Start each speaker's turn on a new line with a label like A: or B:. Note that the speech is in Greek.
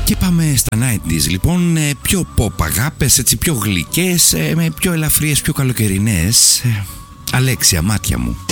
A: Και πάμε στα 90s λοιπόν, πιο pop αγάπες, έτσι πιο γλυκές, με πιο ελαφριές, πιο καλοκαιρινές. Αλέξια, μάτια μου.